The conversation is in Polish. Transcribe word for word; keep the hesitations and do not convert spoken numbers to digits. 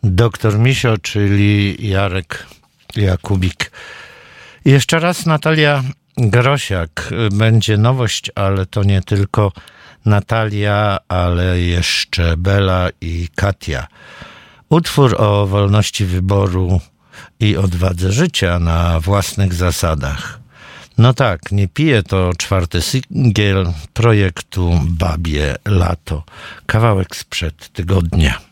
Doktor Misio, czyli Jarek Jakubik. Jeszcze raz Natalia Grosiak. Będzie nowość, ale to nie tylko Natalia, ale jeszcze Bela i Katia. Utwór o wolności wyboru i odwadze życia na własnych zasadach. No tak, Nie piję to czwarty singiel projektu Babie Lato. Kawałek sprzed tygodnia.